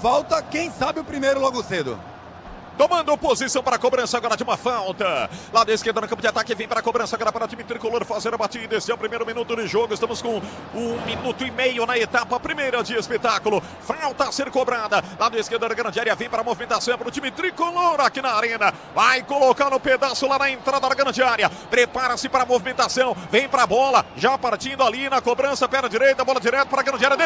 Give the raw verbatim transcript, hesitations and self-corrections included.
falta, quem sabe o primeiro logo cedo. Tomando posição para a cobrança agora de uma falta. Lado esquerdo no campo de ataque, vem para a cobrança agora para o time tricolor fazer a batida. Esse é o primeiro minuto de jogo. Estamos com um minuto e meio na etapa primeira de espetáculo. Falta a ser cobrada. Lado esquerdo da grande área, vem para a movimentação para o time tricolor aqui na arena. Vai colocar no pedaço lá na entrada da grande área. Prepara-se para a movimentação. Vem para a bola. Já partindo ali na cobrança, perna direita, bola direto para a grande área.